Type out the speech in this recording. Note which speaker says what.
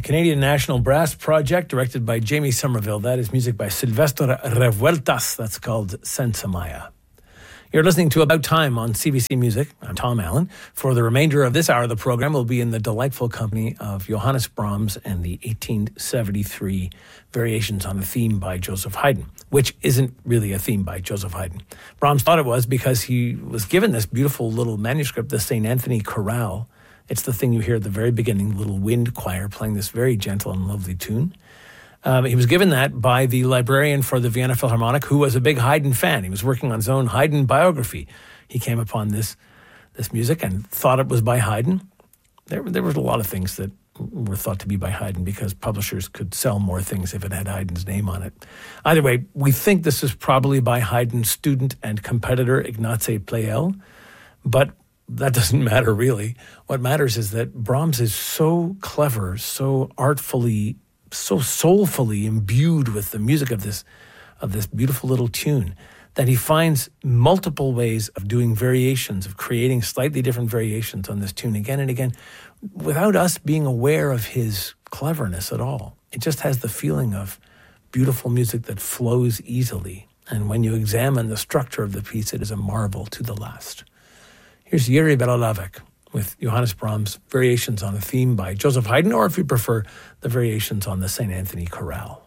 Speaker 1: Canadian National Brass Project, directed by Jamie Somerville. That is music by Silvestre Revueltas. That's called Senza Maya. You're listening to About Time on CBC Music. I'm Tom Allen. For the remainder of this hour of the program, we'll be in the delightful company of Johannes Brahms and the 1873 variations on a theme by Joseph Haydn, which isn't really a theme by Joseph Haydn. Brahms thought it was because he was given this beautiful little manuscript, the St. Anthony Chorale. It's the thing you hear at the very beginning, little wind choir playing this very gentle and lovely tune. He was given that by the librarian for the Vienna Philharmonic, who was a big Haydn fan. He was working on his own Haydn biography. He came upon this music and thought it was by Haydn. There was a lot of things that were thought to be by Haydn because publishers could sell more things if it had Haydn's name on it. Either way, we think this is probably by Haydn's student and competitor Ignace Pleyel, but that doesn't matter really. What matters is that Brahms is so clever, so artfully, so soulfully imbued with the music of this beautiful little tune that he finds multiple ways of doing variations, of creating slightly different variations on this tune again and again without us being aware of his cleverness at all. It just has the feeling of beautiful music that flows easily. And when you examine the structure of the piece, it is a marvel to the last. Here's Jiří Belohlavek with Johannes Brahms' variations on a theme by Joseph Haydn, or if you prefer, the variations on the St. Anthony Chorale.